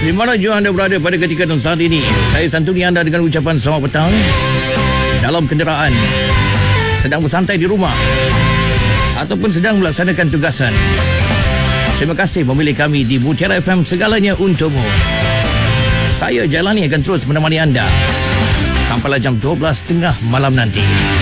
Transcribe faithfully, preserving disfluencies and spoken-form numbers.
Di mana jua anda berada pada ketika dan saat ini, saya santuni anda dengan ucapan selamat petang. Dalam kenderaan, sedang bersantai di rumah, ataupun sedang melaksanakan tugasan, terima kasih memilih kami di Mutiara F M, segalanya untukmu. Saya Jalani akan terus menemani anda sampailah jam dua belas tiga puluh malam nanti.